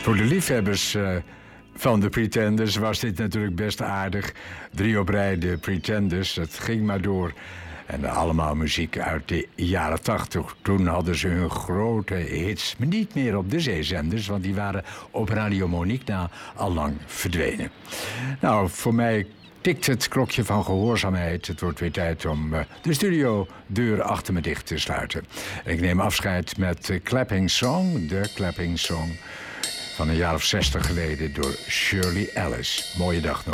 Voor de liefhebbers van de Pretenders was dit natuurlijk best aardig. 3 op rij de Pretenders, het ging maar door. En allemaal muziek uit de jaren 80. Toen hadden ze hun grote hits. Maar niet meer op de zeezenders, want die waren op Radio Monique al lang verdwenen. Nou, voor mij tikt het klokje van gehoorzaamheid. Het wordt weer tijd om de studiodeur achter me dicht te sluiten. Ik neem afscheid met Clapping Song, de Clapping Song van een jaar of 60 geleden door Shirley Ellis. Mooie dag nog.